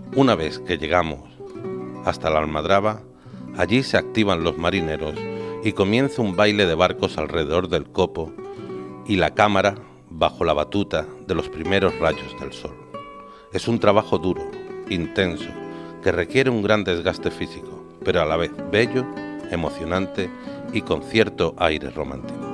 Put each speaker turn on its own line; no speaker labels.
Una vez que llegamos hasta la Almadraba, allí se activan los marineros y comienza un baile de barcos alrededor del copo y la cámara bajo la batuta de los primeros rayos del sol. Es un trabajo duro, intenso, que requiere un gran desgaste físico, pero a la vez bello, emocionante y con cierto aire romántico.